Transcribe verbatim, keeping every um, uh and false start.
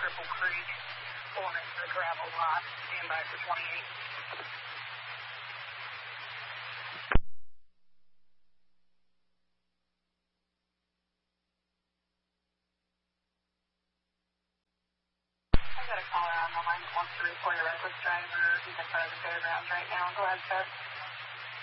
Cripple Creek, pulling into the gravel lot. Stand by for twenty-eight. I've got a caller on the line that wants to report a reckless driver. He's in front of the fairgrounds right now. Go ahead, sir.